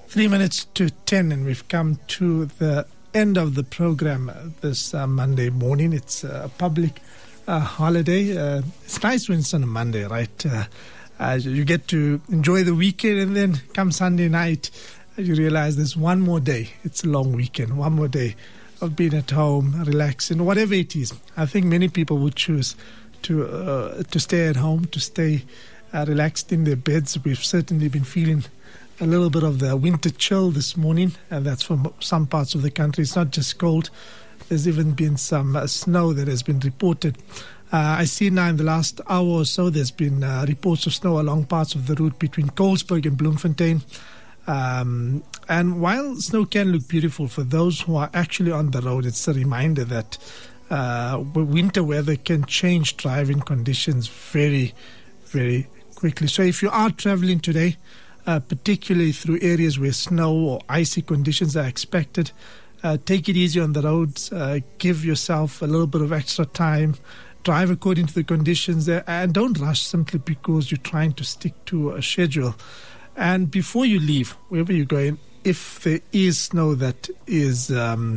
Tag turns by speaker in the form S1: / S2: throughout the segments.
S1: 3 minutes to 10, and we've come to the end of the program this Monday morning. It's a public holiday. It's nice when it's on a Monday, right? You get to enjoy the weekend, and then come Sunday night, you realize there's one more day. It's a long weekend, one more day of being at home, relaxing, whatever it is. I think many people would choose to stay at home, to stay relaxed in their beds. We've certainly been feeling a little bit of the winter chill this morning, and that's from some parts of the country. It's not just cold. There's even been some snow that has been reported. I see now in the last hour or so there's been reports of snow along parts of the route between Colesberg and Bloemfontein. And while snow can look beautiful for those who are actually on the road, it's a reminder that winter weather can change driving conditions very, very quickly. So if you are traveling today, particularly through areas where snow or icy conditions are expected, take it easy on the roads. Give yourself a little bit of extra time. Drive according to the conditions there, and don't rush simply because you're trying to stick to a schedule. And before you leave, wherever you're going, if there is snow that is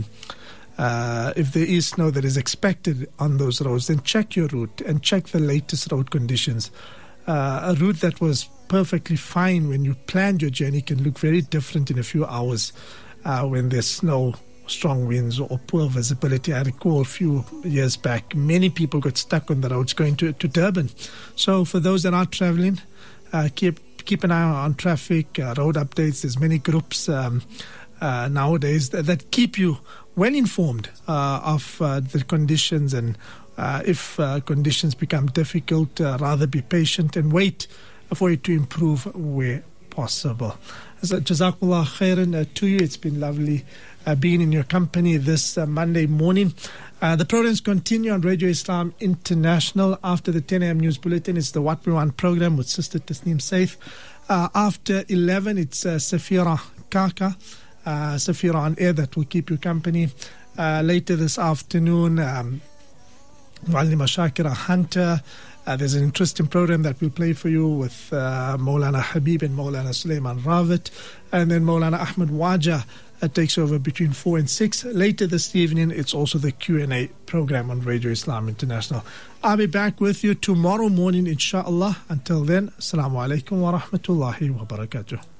S1: expected on those roads, then check your route and check the latest road conditions. A route that was perfectly fine when you planned your journey can look very different in a few hours when there's snow, strong winds, or poor visibility. I recall a few years back, many people got stuck on the roads going to Durban. So for those that are traveling, keep an eye on traffic, road updates. There's many groups nowadays that keep you well informed of the conditions, and if conditions become difficult, rather be patient and wait for it to improve where possible. So, Jazakallah khairan to you. It's been lovely being in your company this Monday morning. The programs continue on Radio Islam International. After the 10 a.m. news bulletin, it's the What We Want program with Sister Tasneem Saif. After 11, it's Safira Kaka, Safira on Air, that will keep you company. Later this afternoon, Muallima Shakira Hunter. There's an interesting program that we'll play for you with Maulana Habib and Maulana Sulaiman Rawat. And then Maulana Ahmed Waja takes over between 4 and 6. Later this evening, it's also the Q&A program on Radio Islam International. I'll be back with you tomorrow morning, inshallah. Until then, Assalamu alaikum wa rahmatullahi wa barakatuh.